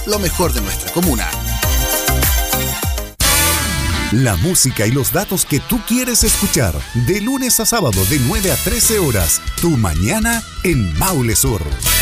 lo mejor de nuestra comuna. La música y los datos que tú quieres escuchar, de lunes a sábado de 9 a 13 horas, tu mañana en Maule Sur.